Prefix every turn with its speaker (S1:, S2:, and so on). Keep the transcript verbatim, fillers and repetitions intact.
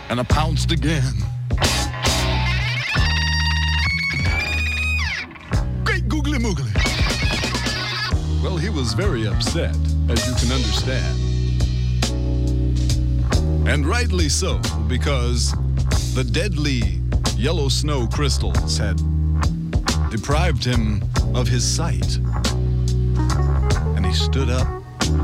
S1: and I pounced again. Great googly moogly. Well, he was very upset, as you can understand. And rightly so, because the deadly yellow snow crystals had deprived him of his sight. And he stood up